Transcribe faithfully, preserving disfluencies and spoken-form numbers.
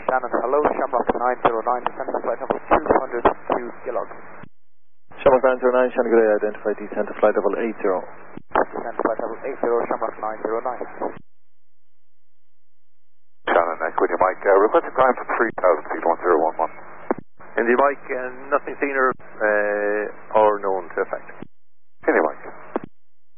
Shannon, hello, Shamrock nine zero nine, descending flight level two hundred two Gilog. Shamrock nine zero nine, Shannon Gray, identify descent to flight level eight zero. Descent to flight level eight zero, Shamrock nine zero nine. Shannon, Echo India Mike, uh, requesting climb for three thousand feet, one zero one one. India Mike, uh, nothing seen or, uh, or known to effect.